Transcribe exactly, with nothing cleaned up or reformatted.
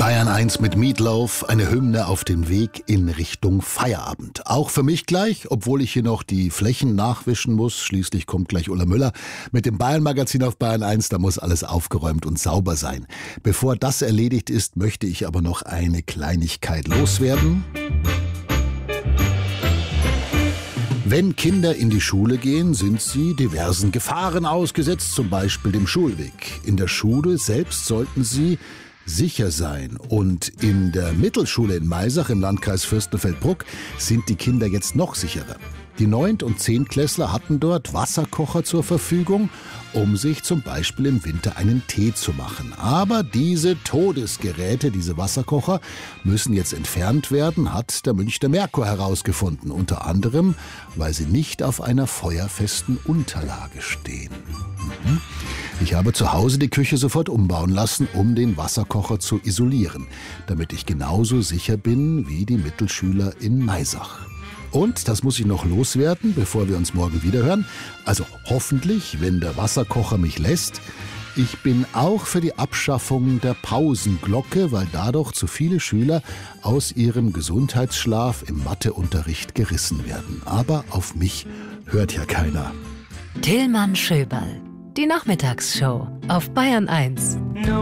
Bayern eins mit Meatloaf, eine Hymne auf dem Weg in Richtung Feierabend. Auch für mich gleich, obwohl ich hier noch die Flächen nachwischen muss. Schließlich kommt gleich Ulla Müller mit dem Bayern-Magazin auf Bayern eins. Da muss alles aufgeräumt und sauber sein. Bevor das erledigt ist, möchte ich aber noch eine Kleinigkeit loswerden. Wenn Kinder in die Schule gehen, sind sie diversen Gefahren ausgesetzt, zum Beispiel dem Schulweg. In der Schule selbst sollten sie sicher sein. Und in der Mittelschule in Maisach im Landkreis Fürstenfeldbruck sind die Kinder jetzt noch sicherer. Die Neunt- und Zehntklässler hatten dort Wasserkocher zur Verfügung, um sich zum Beispiel im Winter einen Tee zu machen. Aber diese Todesgeräte, diese Wasserkocher, müssen jetzt entfernt werden, hat der Münchner Merkur herausgefunden. Unter anderem, weil sie nicht auf einer feuerfesten Unterlage stehen. Mhm. Ich habe zu Hause die Küche sofort umbauen lassen, um den Wasserkocher zu isolieren, damit ich genauso sicher bin wie die Mittelschüler in Maisach. Und, das muss ich noch loswerden, bevor wir uns morgen wiederhören, also hoffentlich, wenn der Wasserkocher mich lässt, ich bin auch für die Abschaffung der Pausenglocke, weil dadurch zu viele Schüler aus ihrem Gesundheitsschlaf im Matheunterricht gerissen werden. Aber auf mich hört ja keiner. Tillmann Schöberl, die Nachmittagsshow auf Bayern eins.